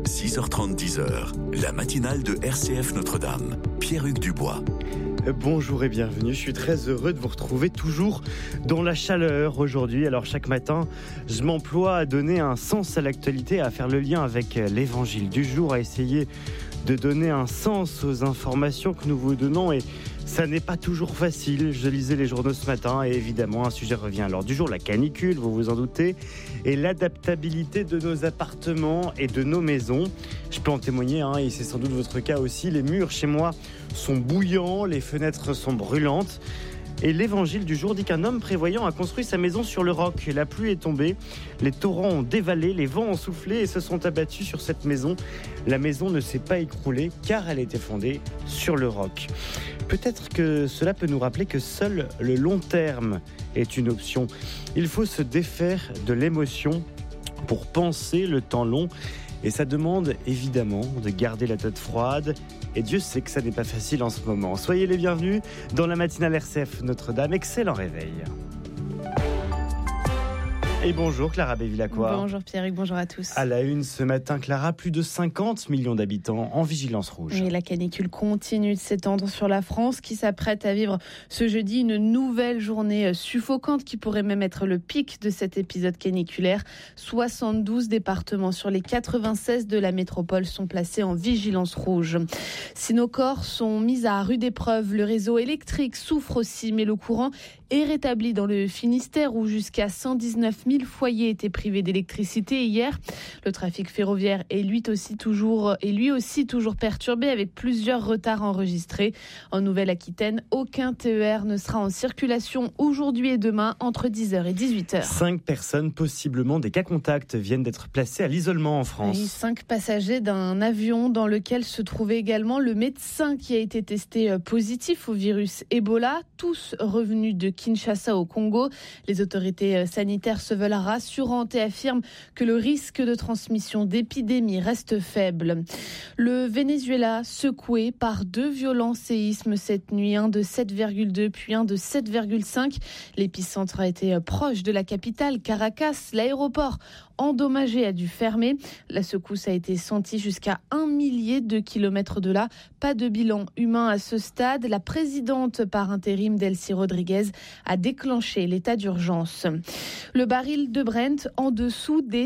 6h30, 10h, la matinale de RCF Notre-Dame. Pierre-Hugues Dubois. Bonjour et bienvenue, je suis très heureux de vous retrouver toujours dans la chaleur aujourd'hui. Alors chaque matin, je m'emploie à donner un sens à l'actualité, à faire le lien avec l'évangile du jour, à essayer de donner un sens aux informations que nous vous donnons, et ça n'est pas toujours facile. Je lisais les journaux ce matin et évidemment un sujet revient à l'ordre du jour, la canicule, vous vous en doutez, et l'adaptabilité de nos appartements et de nos maisons. Je peux en témoigner, et c'est sans doute votre cas aussi. Les murs chez moi sont bouillants, les fenêtres sont brûlantes. Et l'évangile du jour dit qu'un homme prévoyant a construit sa maison sur le roc. La pluie est tombée, les torrents ont dévalé, les vents ont soufflé et se sont abattus sur cette maison. La maison ne s'est pas écroulée car elle était fondée sur le roc. Peut-être que cela peut nous rappeler que seul le long terme est une option. Il faut se défaire de l'émotion pour penser le temps long. Et ça demande évidemment de garder la tête froide. Et Dieu sait que ça n'est pas facile en ce moment. Soyez les bienvenus dans la matinale RCF Notre-Dame. Excellent réveil. Et bonjour Clara Bévilacqua. Bonjour Pierre-Hugues, bonjour à tous. À la une ce matin, Clara, plus de 50 millions d'habitants en vigilance rouge. Et la canicule continue de s'étendre sur la France qui s'apprête à vivre ce jeudi une nouvelle journée suffocante qui pourrait même être le pic de cet épisode caniculaire. 72 départements sur les 96 de la métropole sont placés en vigilance rouge. Si nos corps sont mis à rude épreuve, le réseau électrique souffre aussi, mais le courant est rétabli dans le Finistère où jusqu'à 119 000 foyers étaient privés d'électricité hier. Le trafic ferroviaire est lui aussi toujours perturbé avec plusieurs retards enregistrés. En Nouvelle-Aquitaine, aucun TER ne sera en circulation aujourd'hui et demain entre 10h et 18h. 5 personnes, possiblement des cas contacts, viennent d'être placées à l'isolement en France. Et 5 passagers d'un avion dans lequel se trouvait également le médecin qui a été testé positif au virus Ebola, tous revenus de Kinshasa au Congo. Les autorités sanitaires se veulent rassurantes et affirment que le risque de transmission d'épidémie reste faible. Le Venezuela secoué par 2 violents séismes cette nuit, un de 7,2 puis un de 7,5. L'épicentre a été proche de la capitale, Caracas. L'aéroport endommagé a dû fermer. La secousse a été sentie jusqu'à 1 millier de kilomètres de là. Pas de bilan humain à ce stade. La présidente par intérim Delcy Rodriguez a déclenché l'état d'urgence. Le baril de Brent en dessous des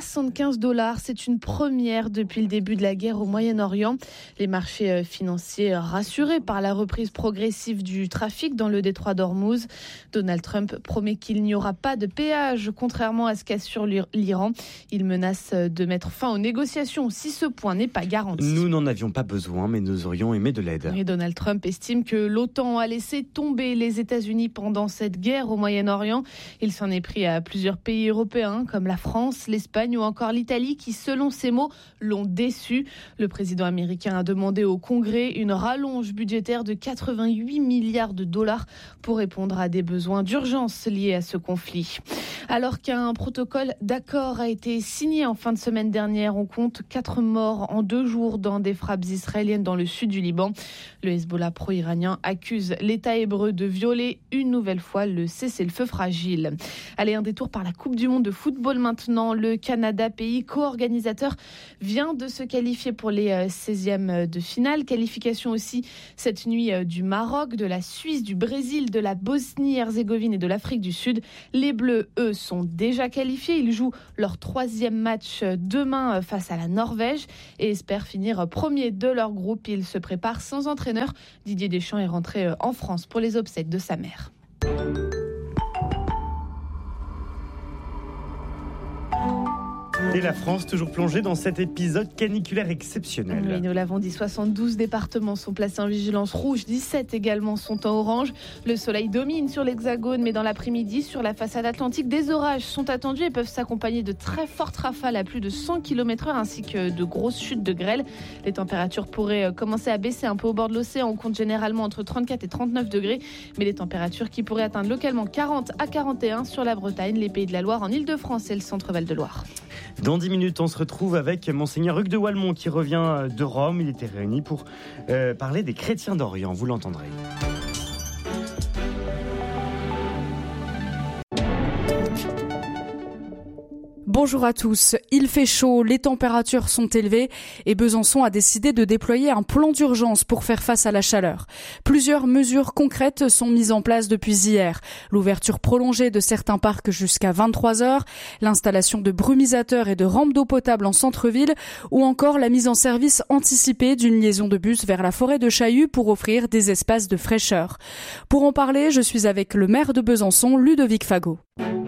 $75. C'est une première depuis le début de la guerre au Moyen-Orient. Les marchés financiers rassurés par la reprise progressive du trafic dans le détroit d'Ormuz. Donald Trump promet qu'il n'y aura pas de péage, contrairement à ce qu'assure l'Iran. Il menace de mettre fin aux négociations si ce point n'est pas garanti. Nous n'en avions pas besoin, mais nous aurions aimé de l'aide. Et Donald Trump estime que l'OTAN a laissé tomber les États-Unis pendant cette guerre au Moyen-Orient. Il s'en est pris à plusieurs pays européens comme la France, l'Espagne ou encore l'Italie qui, selon ses mots, l'ont déçu. Le président américain a demandé au Congrès une rallonge budgétaire de 88 milliards de dollars pour répondre à des besoins d'urgence liés à ce conflit. Alors qu'un protocole d'accord a été signé en fin de semaine dernière, on compte 4 morts en 2 jours dans des frappes israéliennes dans le sud du Liban. Le Hezbollah pro-iranien accuse l'État hébreu de violer une nouvelle fois le cessez-le-feu fragile. Allez, un détour par la Coupe du monde de football maintenant. Le Canada, pays co-organisateur, vient de se qualifier pour les 16e de finale. Qualification aussi cette nuit du Maroc, de la Suisse, du Brésil, de la Bosnie-Herzégovine et de l'Afrique du Sud. Les Bleus, eux, sont déjà qualifiés. Ils jouent leur 3e match demain face à la Norvège et espèrent finir premier de leur groupe. Ils se préparent sans entraîneur. Didier Deschamps est rentré en France pour les obsèques de sa mère. Et la France, toujours plongée dans cet épisode caniculaire exceptionnel. Oui, nous l'avons dit, 72 départements sont placés en vigilance rouge, 17 également sont en orange. Le soleil domine sur l'Hexagone, mais dans l'après-midi, sur la façade atlantique, des orages sont attendus et peuvent s'accompagner de très fortes rafales à plus de 100 km/h ainsi que de grosses chutes de grêle. Les températures pourraient commencer à baisser un peu au bord de l'océan. On compte généralement entre 34 et 39 degrés, mais des températures qui pourraient atteindre localement 40 à 41 sur la Bretagne, les Pays de la Loire, en Île-de-France et le centre-Val de Loire. Dans 10 minutes, on se retrouve avec Monseigneur Hugues de Walmont qui revient de Rome. Il était réuni pour parler des chrétiens d'Orient. Vous l'entendrez. Bonjour à tous. Il fait chaud, les températures sont élevées et Besançon a décidé de déployer un plan d'urgence pour faire face à la chaleur. Plusieurs mesures concrètes sont mises en place depuis hier. L'ouverture prolongée de certains parcs jusqu'à 23h, l'installation de brumisateurs et de rampes d'eau potable en centre-ville ou encore la mise en service anticipée d'une liaison de bus vers la forêt de Chaillu pour offrir des espaces de fraîcheur. Pour en parler, je suis avec le maire de Besançon, Ludovic Fagot.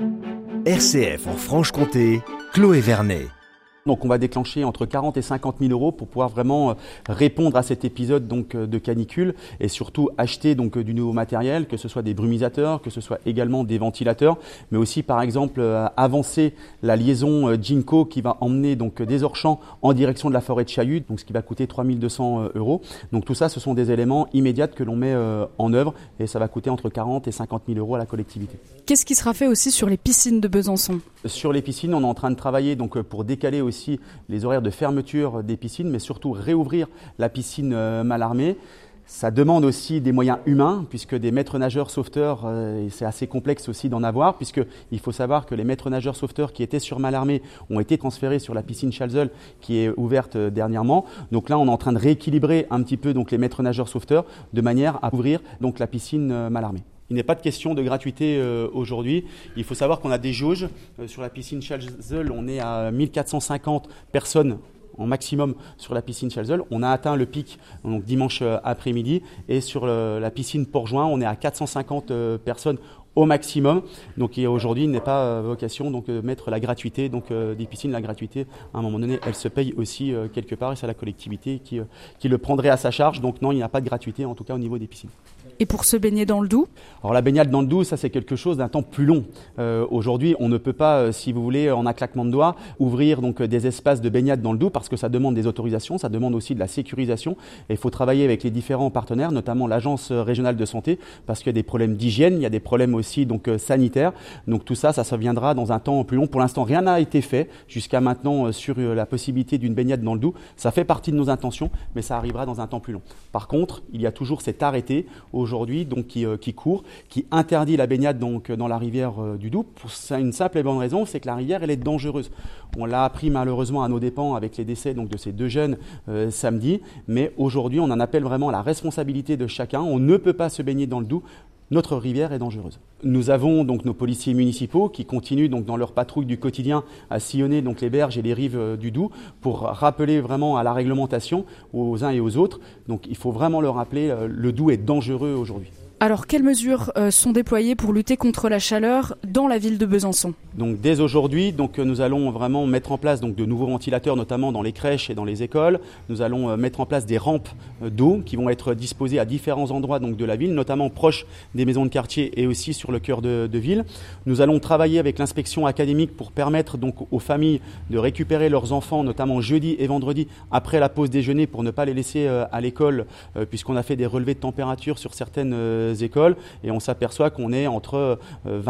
RCF en Franche-Comté, Chloé Vernet. Donc on va déclencher entre 40 et 50 000 euros pour pouvoir vraiment répondre à cet épisode de canicule et surtout acheter du nouveau matériel, que ce soit des brumisateurs, que ce soit également des ventilateurs, mais aussi par exemple avancer la liaison Ginko qui va emmener des Orchamps en direction de la forêt de Chaillu, ce qui va coûter 3 200 euros. Donc tout ça, ce sont des éléments immédiats que l'on met en œuvre et ça va coûter entre 40 et 50 000 euros à la collectivité. Qu'est-ce qui sera fait aussi sur les piscines de Besançon ? Sur les piscines, on est en train de travailler pour décaler aussi les horaires de fermeture des piscines, mais surtout réouvrir la piscine Mallarmé. Ça demande aussi des moyens humains, puisque des maîtres nageurs sauveteurs, c'est assez complexe aussi d'en avoir, puisqu'il faut savoir que les maîtres nageurs sauveteurs qui étaient sur Mallarmé ont été transférés sur la piscine Chalzeul, qui est ouverte dernièrement. Donc là, on est en train de rééquilibrer un petit peu les maîtres nageurs sauveteurs, de manière à ouvrir la piscine Mallarmé. Il n'est pas de question de gratuité aujourd'hui. Il faut savoir qu'on a des jauges. Sur la piscine Chalzeul, on est à 1450 personnes en maximum sur la piscine Chalzeul. On a atteint le pic dimanche après-midi. Et sur la piscine Port-Juin, on est à 450 personnes au maximum. Donc aujourd'hui, il n'est pas vocation de mettre la gratuité des piscines. La gratuité, à un moment donné, elle se paye aussi quelque part et c'est la collectivité qui le prendrait à sa charge. Donc non, il n'y a pas de gratuité, en tout cas au niveau des piscines. Et pour se baigner dans le Doubs ? Alors la baignade dans le Doubs, ça c'est quelque chose d'un temps plus long. Aujourd'hui, on ne peut pas, si vous voulez, en un claquement de doigts, ouvrir des espaces de baignade dans le Doubs parce que ça demande des autorisations, ça demande aussi de la sécurisation. Et il faut travailler avec les différents partenaires, notamment l'Agence régionale de santé, parce qu'il y a des problèmes d'hygiène, il y a des problèmes aussi sanitaires. Donc tout ça, ça viendra dans un temps plus long. Pour l'instant, rien n'a été fait jusqu'à maintenant sur la possibilité d'une baignade dans le Doubs. Ça fait partie de nos intentions, mais ça arrivera dans un temps plus long. Par contre, il y a toujours cet arrêté aujourd'hui qui court, qui interdit la baignade dans la rivière du Doubs pour une simple et bonne raison, c'est que la rivière elle est dangereuse. On l'a appris malheureusement à nos dépens avec les décès de ces deux jeunes samedi, mais aujourd'hui on en appelle vraiment à la responsabilité de chacun. On ne peut pas se baigner dans le Doubs. Notre rivière est dangereuse. Nous avons nos policiers municipaux qui continuent dans leur patrouille du quotidien à sillonner les berges et les rives du Doubs pour rappeler vraiment à la réglementation aux uns et aux autres. Donc il faut vraiment le rappeler, le Doubs est dangereux aujourd'hui. Alors, quelles mesures sont déployées pour lutter contre la chaleur dans la ville de Besançon ? Donc, dès aujourd'hui, nous allons vraiment mettre en place de nouveaux ventilateurs, notamment dans les crèches et dans les écoles. Nous allons mettre en place des rampes d'eau qui vont être disposées à différents endroits de la ville, notamment proches des maisons de quartier et aussi sur le cœur de ville. Nous allons travailler avec l'inspection académique pour permettre aux familles de récupérer leurs enfants, notamment jeudi et vendredi, après la pause déjeuner, pour ne pas les laisser à l'école, puisqu'on a fait des relevés de température sur certaines écoles et on s'aperçoit qu'on est entre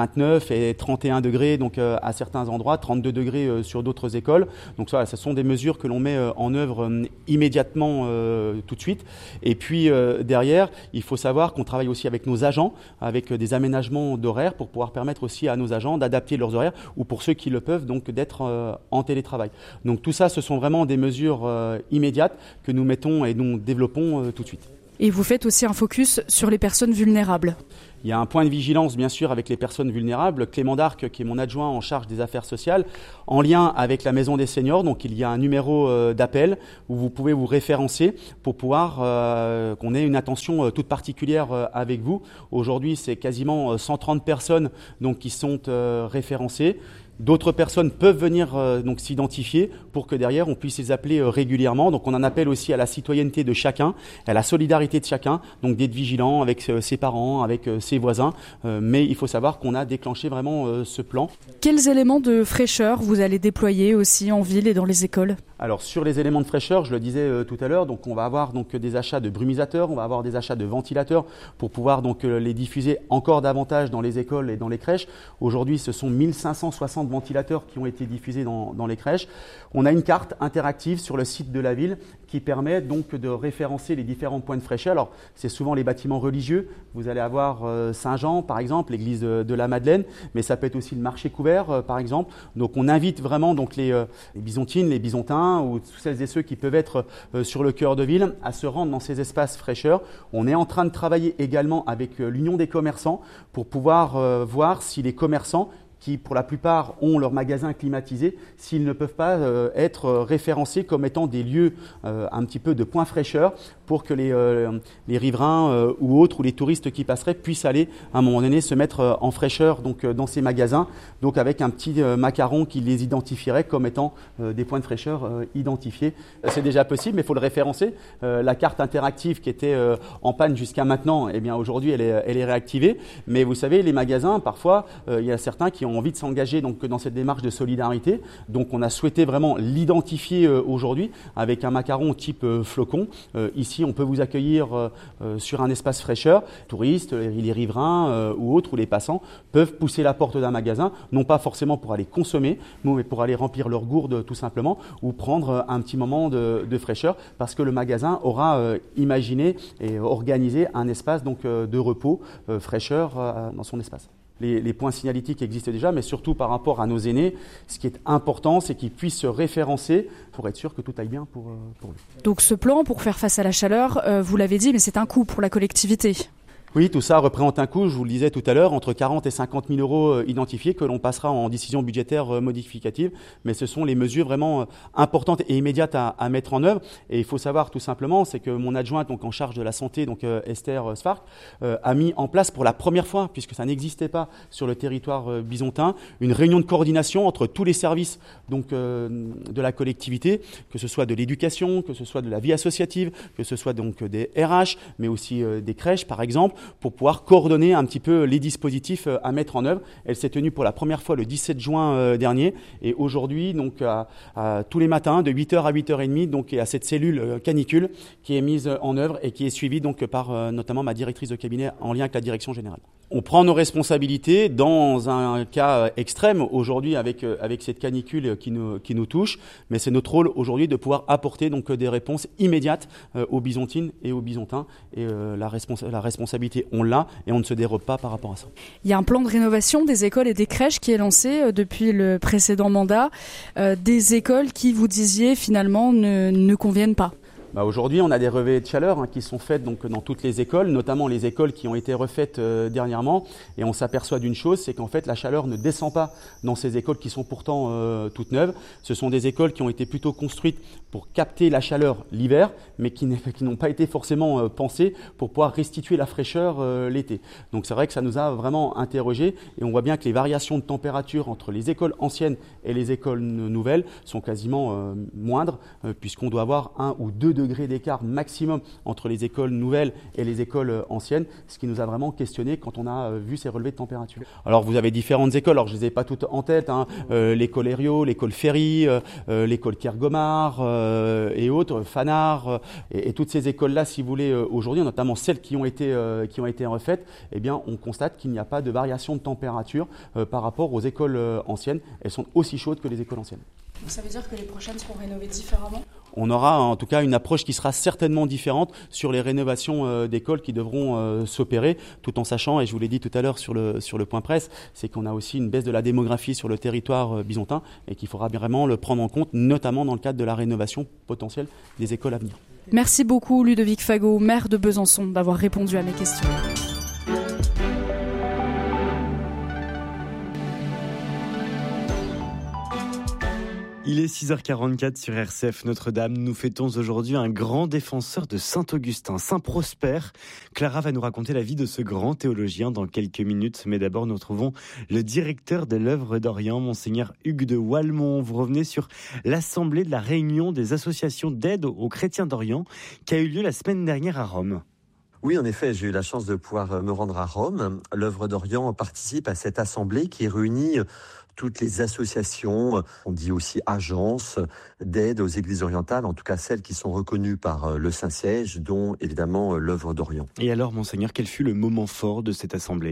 29 et 31 degrés à certains endroits, 32 degrés sur d'autres écoles. Donc ça, ce sont des mesures que l'on met en œuvre immédiatement tout de suite. Et puis derrière, il faut savoir qu'on travaille aussi avec nos agents, avec des aménagements d'horaires pour pouvoir permettre aussi à nos agents d'adapter leurs horaires ou pour ceux qui le peuvent d'être en télétravail. Donc tout ça, ce sont vraiment des mesures immédiates que nous mettons et nous développons tout de suite. Et vous faites aussi un focus sur les personnes vulnérables. Il y a un point de vigilance, bien sûr, avec les personnes vulnérables. Clément Darc, qui est mon adjoint en charge des affaires sociales, en lien avec la Maison des Seniors. Donc, il y a un numéro d'appel où vous pouvez vous référencer pour pouvoir qu'on ait une attention toute particulière avec vous. Aujourd'hui, c'est quasiment 130 personnes qui sont référencées. D'autres personnes peuvent venir s'identifier pour que derrière on puisse les appeler régulièrement. Donc on en appelle aussi à la citoyenneté de chacun, à la solidarité de chacun, donc d'être vigilant avec ses parents, avec ses voisins. Mais il faut savoir qu'on a déclenché vraiment ce plan. Quels éléments de fraîcheur vous allez déployer aussi en ville et dans les écoles ? Alors sur les éléments de fraîcheur, je le disais tout à l'heure, on va avoir des achats de brumisateurs, on va avoir des achats de ventilateurs pour pouvoir les diffuser encore davantage dans les écoles et dans les crèches. Aujourd'hui, ce sont 1560 60 ventilateurs qui ont été diffusés dans les crèches. On a une carte interactive sur le site de la ville qui permet donc de référencer les différents points de fraîcheur. Alors, c'est souvent les bâtiments religieux. Vous allez avoir Saint-Jean, par exemple, l'église de la Madeleine, mais ça peut être aussi le marché couvert, par exemple. Donc, on invite vraiment donc, les bisontines, les bisontins ou tous celles et ceux qui peuvent être sur le cœur de ville à se rendre dans ces espaces fraîcheur. On est en train de travailler également avec l'Union des commerçants pour pouvoir voir si les commerçants qui, pour la plupart, ont leur magasin climatisé, s'ils ne peuvent pas être référencés comme étant des lieux un petit peu de point fraîcheur pour que les riverains ou autres, ou les touristes qui passeraient, puissent aller, à un moment donné, se mettre en fraîcheur donc, dans ces magasins, donc avec un petit macaron qui les identifierait comme étant des points de fraîcheur identifiés. C'est déjà possible, mais il faut le référencer. La carte interactive qui était en panne jusqu'à maintenant, eh bien, aujourd'hui, elle est réactivée. Mais vous savez, les magasins, parfois, il y a certains qui ont envie de s'engager donc, dans cette démarche de solidarité. Donc, on a souhaité vraiment l'identifier aujourd'hui avec un macaron type flocon. Ici, on peut vous accueillir sur un espace fraîcheur. Touristes, les riverains ou autres, ou les passants peuvent pousser la porte d'un magasin, non pas forcément pour aller consommer, mais pour aller remplir leur gourde tout simplement, ou prendre un petit moment de fraîcheur, parce que le magasin aura imaginé et organisé un espace donc, de repos, fraîcheur dans son espace. Les points signalétiques existent déjà, mais surtout par rapport à nos aînés, ce qui est important, c'est qu'ils puissent se référencer pour être sûr que tout aille bien pour lui. Donc ce plan pour faire face à la chaleur, vous l'avez dit, mais c'est un coût pour la collectivité. Oui, tout ça représente un coût, je vous le disais tout à l'heure, entre 40 et 50 000 euros identifiés que l'on passera en décision budgétaire modificative. Mais ce sont les mesures vraiment importantes et immédiates à mettre en œuvre. Et il faut savoir tout simplement, c'est que mon adjointe donc en charge de la santé, donc Esther Sfark, a mis en place pour la première fois, puisque ça n'existait pas sur le territoire bisontin, une réunion de coordination entre tous les services donc, de la collectivité, que ce soit de l'éducation, que ce soit de la vie associative, que ce soit donc des RH, mais aussi des crèches par exemple, pour pouvoir coordonner un petit peu les dispositifs à mettre en œuvre. Elle s'est tenue pour la première fois le 17 juin dernier et aujourd'hui, donc tous les matins, de 8h à 8h30, donc, et à cette cellule canicule qui est mise en œuvre et qui est suivie donc, par notamment ma directrice de cabinet en lien avec la direction générale. On prend nos responsabilités dans un cas extrême aujourd'hui avec cette canicule qui nous touche, mais c'est notre rôle aujourd'hui de pouvoir apporter donc, des réponses immédiates aux bisontines et aux bisontins et la responsabilité on l'a et on ne se dérobe pas par rapport à ça. Il y a un plan de rénovation des écoles et des crèches qui est lancé depuis le précédent mandat, des écoles qui, vous disiez, finalement ne conviennent pas. Aujourd'hui, on a des relevés de chaleur qui sont faites donc, dans toutes les écoles, notamment les écoles qui ont été refaites dernièrement. Et on s'aperçoit d'une chose, c'est qu'en fait, la chaleur ne descend pas dans ces écoles qui sont pourtant toutes neuves. Ce sont des écoles qui ont été plutôt construites pour capter la chaleur l'hiver, mais qui n'ont pas été forcément pensées pour pouvoir restituer la fraîcheur l'été. Donc c'est vrai que ça nous a vraiment interrogés et on voit bien que les variations de température entre les écoles anciennes et les écoles nouvelles sont quasiment moindres, puisqu'on doit avoir 1 ou 2 degrés d'écart maximum entre les écoles nouvelles et les écoles anciennes, ce qui nous a vraiment questionné quand on a vu ces relevés de température. Alors vous avez différentes écoles, alors je ne les ai pas toutes en tête, l'école Herriot, l'école Ferry, l'école Kergomar et autres, Fanard, et toutes ces écoles-là, si vous voulez, aujourd'hui, notamment celles qui ont été refaites, eh bien, on constate qu'il n'y a pas de variation de température par rapport aux écoles anciennes. Elles sont aussi chaudes que les écoles anciennes. Ça veut dire que les prochaines seront rénovées différemment ? On aura en tout cas une approche qui sera certainement différente sur les rénovations d'écoles qui devront s'opérer, tout en sachant, et je vous l'ai dit tout à l'heure sur le point presse, c'est qu'on a aussi une baisse de la démographie sur le territoire bisontin et qu'il faudra vraiment le prendre en compte, notamment dans le cadre de la rénovation potentielle des écoles à venir. Merci beaucoup Ludovic Fagot, maire de Besançon, d'avoir répondu à mes questions. Il est 6h44 sur RCF Notre-Dame. Nous fêtons aujourd'hui un grand défenseur de Saint-Augustin, Saint Prosper. Clara va nous raconter la vie de ce grand théologien dans quelques minutes. Mais d'abord, nous retrouvons le directeur de l'œuvre d'Orient, Monseigneur Hugues de Walmont. Vous revenez sur l'assemblée de la réunion des associations d'aide aux chrétiens d'Orient qui a eu lieu la semaine dernière à Rome. Oui, en effet, j'ai eu la chance de pouvoir me rendre à Rome. L'œuvre d'Orient participe à cette assemblée qui réunit toutes les associations, on dit aussi agences d'aide aux églises orientales, en tout cas celles qui sont reconnues par le Saint-Siège, dont évidemment l'œuvre d'Orient. Et alors, Monseigneur, quel fut le moment fort de cette assemblée ?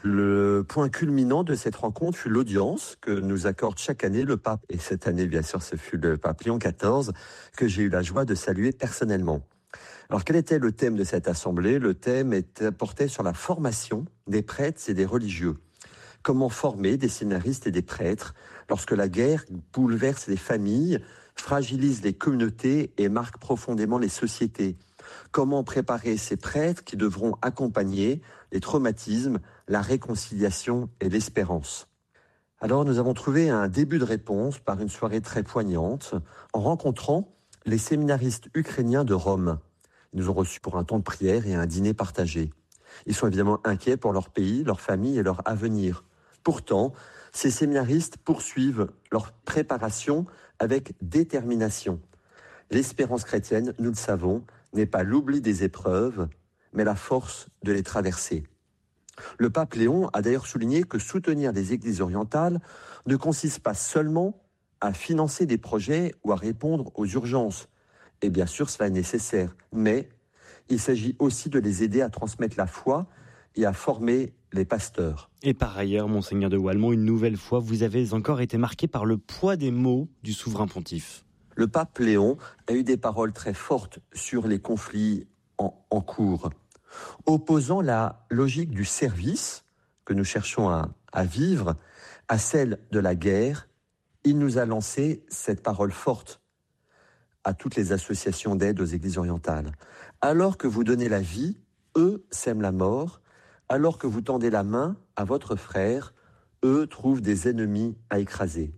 Le point culminant de cette rencontre fut l'audience que nous accorde chaque année le pape. Et cette année, bien sûr, ce fut le pape Léon XIV que j'ai eu la joie de saluer personnellement. Alors, quel était le thème de cette assemblée ? Le thème portait sur la formation des prêtres et des religieux. Comment former des séminaristes et des prêtres lorsque la guerre bouleverse les familles, fragilise les communautés et marque profondément les sociétés ? Comment préparer ces prêtres qui devront accompagner les traumatismes, la réconciliation et l'espérance ? Alors nous avons trouvé un début de réponse par une soirée très poignante en rencontrant les séminaristes ukrainiens de Rome. Ils nous ont reçus pour un temps de prière et un dîner partagé. Ils sont évidemment inquiets pour leur pays, leur famille et leur avenir. Pourtant, ces séminaristes poursuivent leur préparation avec détermination. L'espérance chrétienne, nous le savons, n'est pas l'oubli des épreuves, mais la force de les traverser. Le pape Léon a d'ailleurs souligné que soutenir les églises orientales ne consiste pas seulement à financer des projets ou à répondre aux urgences. Et bien sûr, cela est nécessaire, mais il s'agit aussi de les aider à transmettre la foi et à former les pasteurs. Et par ailleurs, Monseigneur de Walmont, une nouvelle fois, vous avez encore été marqué par le poids des mots du souverain pontife. Le pape Léon a eu des paroles très fortes sur les conflits en cours, opposant la logique du service que nous cherchons à vivre à celle de la guerre. Il nous a lancé cette parole forte à toutes les associations d'aide aux églises orientales. Alors que vous donnez la vie, eux sèment la mort. Alors que vous tendez la main à votre frère, eux trouvent des ennemis à écraser.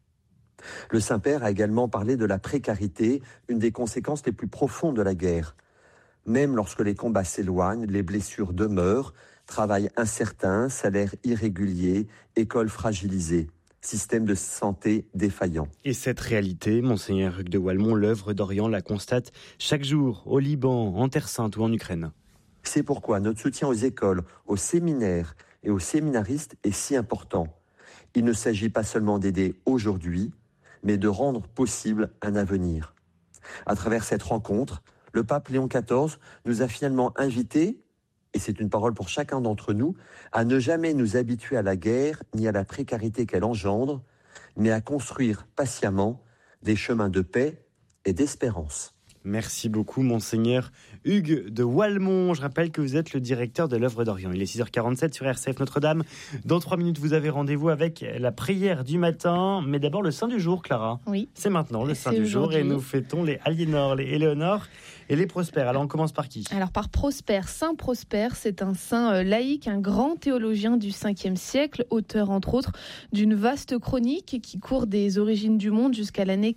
Le Saint-Père a également parlé de la précarité, une des conséquences les plus profondes de la guerre. Même lorsque les combats s'éloignent, les blessures demeurent, travail incertain, salaire irrégulier, école fragilisée, système de santé défaillant. Et cette réalité, Monseigneur Hugues de Walmont, l'œuvre d'Orient la constate chaque jour au Liban, en Terre Sainte ou en Ukraine. C'est pourquoi notre soutien aux écoles, aux séminaires et aux séminaristes est si important. Il ne s'agit pas seulement d'aider aujourd'hui, mais de rendre possible un avenir. À travers cette rencontre, le pape Léon XIV nous a finalement invités, et c'est une parole pour chacun d'entre nous, à ne jamais nous habituer à la guerre ni à la précarité qu'elle engendre, mais à construire patiemment des chemins de paix et d'espérance. Merci beaucoup, Monseigneur Hugues de Walmont. Je rappelle que vous êtes le directeur de l'œuvre d'Orient. Il est 6h47 sur RCF Notre-Dame. Dans 3 minutes, vous avez rendez-vous avec la prière du matin. Mais d'abord, le saint du jour, Clara. Oui. C'est maintenant le saint du jour. Et nous fêtons les Aliénor, les Éléonore et les Prosper. Alors, on commence par qui ? Alors, par Prosper. Saint Prosper, c'est un saint laïque, un grand théologien du 5e siècle, auteur, entre autres, d'une vaste chronique qui court des origines du monde jusqu'à l'année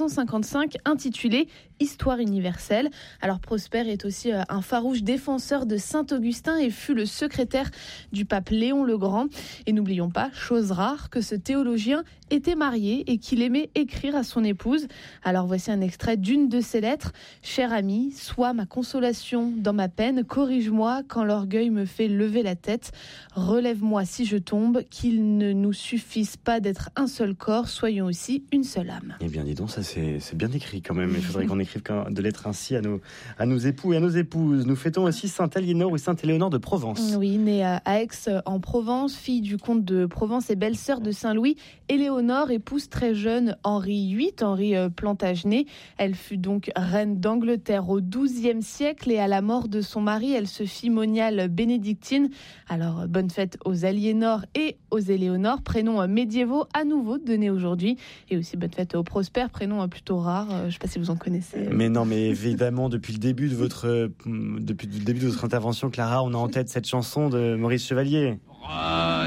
455, intitulée « Histoire universelle ». Alors, Prosper est aussi un farouche défenseur de Saint-Augustin et fut le secrétaire du pape Léon le Grand. Et n'oublions pas, chose rare, que ce théologien était marié et qu'il aimait écrire à son épouse. Alors, voici un extrait d'une de ses lettres. « Cher ami, sois ma consolation dans ma peine, corrige-moi quand l'orgueil me fait lever la tête, relève-moi si je tombe, qu'il ne nous suffise pas d'être un seul corps, soyons aussi une seule âme. » Eh bien, dis donc, ça c'est bien écrit quand même. Il faudrait qu'on écrive de lettres ainsi à nos époux et à nos épouses. Nous fêtons aussi Sainte Aliénor ou Sainte Éléonore de Provence. Oui, née à Aix en Provence, fille du comte de Provence et belle-sœur de Saint-Louis, Éléonore épouse très jeune Henri VIII, Henri Plantagenet. Elle fut donc reine d'Angleterre au XIIe siècle et à la mort de son mari, elle se fit moniale bénédictine. Alors, bonne fête aux Aliénor et aux Éléonore, prénoms médiévaux à nouveau donnés aujourd'hui. Et aussi bonne fête aux Prosper, prénom plutôt rare. Je ne sais pas si vous en connaissez. Mais non, mais évidemment, depuis le début de votre intervention, Clara, on a en tête cette chanson de Maurice Chevalier.